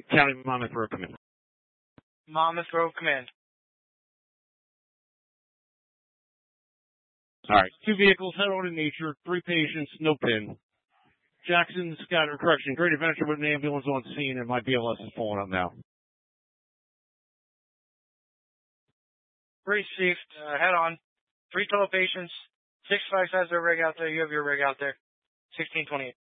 County Monmouth Road Command. Monmouth Road Command. All right. 2 vehicles, head on in nature, 3 patients, no pin. Jackson, Scatter, correction, Great Adventure with an ambulance on scene, and my BLS is pulling up now. Received, head on. 3 total patients. 6-5 has their rig out there. You have your rig out there. 1628.